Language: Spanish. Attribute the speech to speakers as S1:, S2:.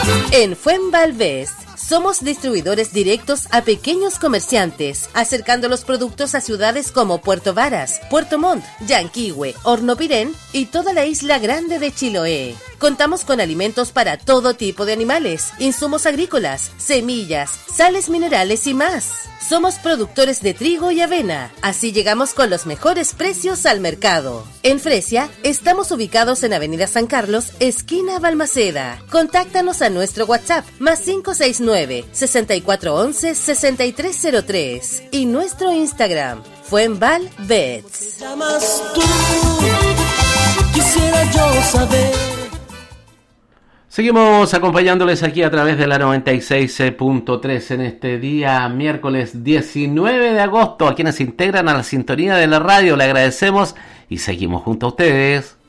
S1: En Fuenvalves somos distribuidores directos a pequeños comerciantes, acercando los productos a ciudades como Puerto Varas, Puerto Montt, Yanquihue, Hornopirén y toda la isla grande de Chiloé. Contamos con alimentos para todo tipo de animales, insumos agrícolas, semillas, sales minerales y más. Somos productores de trigo y avena, así llegamos con los mejores precios al mercado. En Fresia, estamos ubicados en Avenida San Carlos, esquina Balmaceda. Contáctanos a nuestro WhatsApp, más 569-6411-6303 y nuestro Instagram, Fuenvalvets.
S2: Llamas tú, quisiera yo saber.
S3: Seguimos acompañándoles aquí a través de la 96.3 en este día miércoles 19 de agosto. A quienes se integran a la sintonía de la radio le agradecemos y seguimos junto a ustedes.